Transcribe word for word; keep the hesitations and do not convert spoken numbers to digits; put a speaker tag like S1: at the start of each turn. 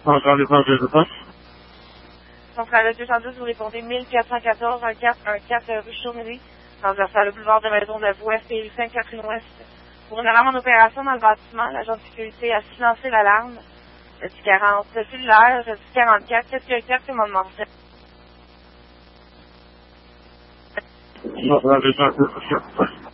S1: Centrale des centres de défense.
S2: Centrale deux cent douze, vous répondez mille quatre cent quatorze, un quatre un quatre rue Chaumery, transversale au boulevard de Maison de la Voie, P U cinq Catherine-Ouest. Pour une alarme en opération dans le bâtiment, l'agent de sécurité a silencé l'alarme. Le dix quarante cellulaire, le dix quarante-quatre, qu'est-ce qu'il y a exactement demandé?
S1: Centrale des centres de défense.